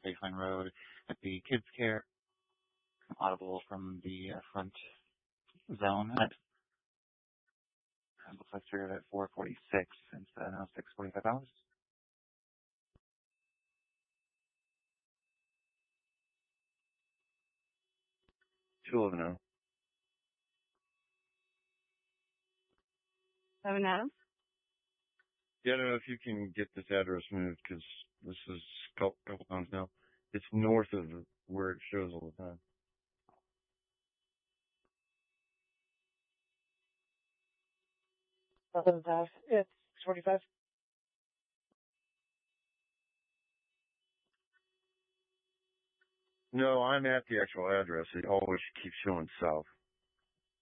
Baseline Road at the Kids Care. Audible from the front zone. It looks like we're at 446 instead of now $645. $211. $7. Yeah, I don't know if you can get this address moved because this is a couple times now. It's north of where it shows all the time. It's 45. No, I'm at the actual address. It always keeps showing south.